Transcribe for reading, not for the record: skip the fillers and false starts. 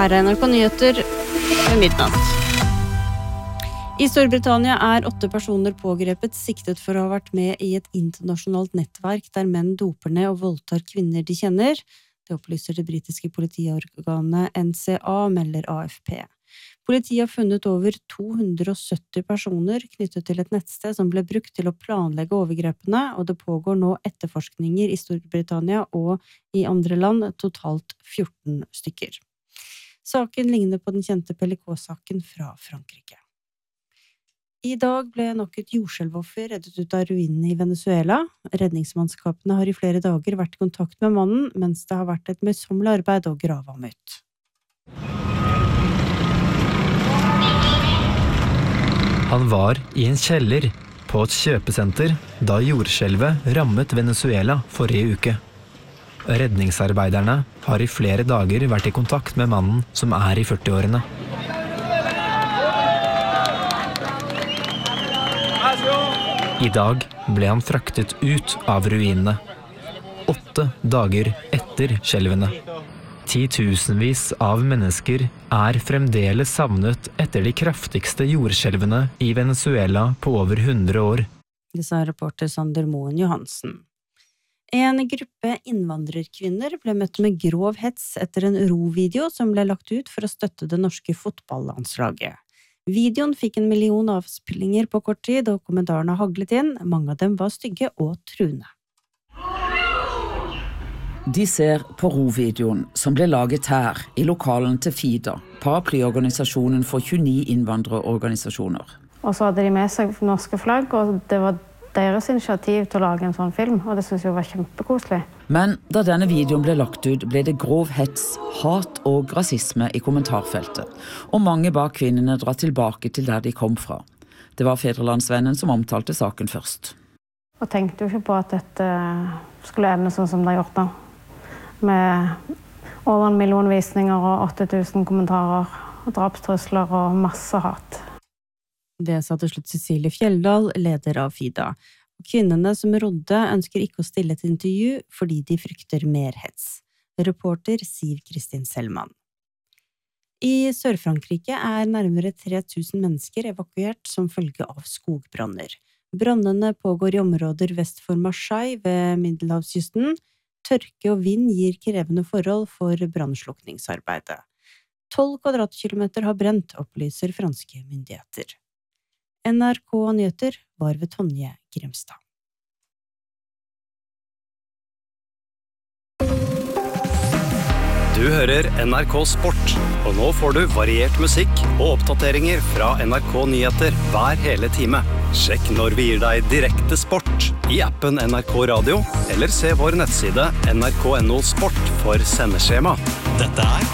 Her NRK Nyheter ved midnatt. I Storbritannia 8 personer pågrepet siktet for å ha vært med i et internasjonalt nettverk der menn doper ned og voldtar kvinner de kjenner. Det opplyser det britiske politiorganet NCA, melder AFP. Politiet har funnet over 270 personer knyttet til et nettsted som ble brukt til å planlegge overgrepene, og det pågår nå etterforskninger i Storbritannia og i andre land, totalt 14 stykker. Saken ligner på den kjente Pellicot-saken fra Frankrike. I dag ble nok et jordskjelvoffer reddet ut av ruinene i Venezuela. Redningsmannskapene har i flere dager vært i kontakt med mannen, mens det har vært et møysommelig arbeid å grave ham ut. Han var i en kjeller på et kjøpesenter da jordskjelvet rammet Venezuela forrige uke. Redningsarbeiderne har i flere dager vært i kontakt med mannen som i 40-årene. I dag ble han fraktet ut av ruinene, 8 dager etter skjelvene. Titusenvis av mennesker fremdeles savnet etter de kraftigste jordskjelvene i Venezuela på over 100 år. Det sa reporter Sander Moen Johansen. En gruppe innvandrerkvinner ble møtt med grov hets etter en rovideo som ble lagt ut for å støtte det norske fotballandslaget. Videoen fikk 1 million avspillinger på kort tid, og kommentarene haglet inn. Mange av dem var stygge og truende. De ser på rovideoen som ble laget her i lokalen til FIDA, paraplyorganisasjonen for 29 innvandrerorganisasjoner. Og så hadde de med seg norske flagg, og det var deres initiativ til å lage en sånn film, og det synes jeg var kjempekoselig. Men da denne videoen ble lagt ut, ble det grov hets, hat og rasisme i kommentarfeltet, og mange ba kvinnene dra tilbake til der de kom fra. Det var Fedrelandsvennen som omtalte saken først. Og tenkte jo ikke på at dette skulle ende sånn som det har gjort nå, med over 1 million visninger og 8000 kommentarer, og drapstrusler og masse hat. Det sa til slutt Cecilie Fjelldal, leder av FIDA. Kvinnene som rodde ønsker ikke å stille til intervju fordi de frykter mer hets. Reporter Siv Kristin Selman. I Sør-Frankrike nærmere 3000 mennesker evakuert som følge av skogbranner. Brannene pågår i områder vest for Marseille ved Middelhavskysten. Tørke og vind gir krevende forhold for brannslukningsarbeidet. 12 kvadratkilometer har brent, opplyser franske myndigheter. NRK Nyheter var ved Tonje Grimstad. Du hører NRK Sport, og nå får du variert musikk og oppdateringer fra NRK Nyheter hver hele time. Sjekk når vi gir deg direkte sport i appen NRK Radio, eller se vår nettside nrk.no sport for sendeskjema. Dette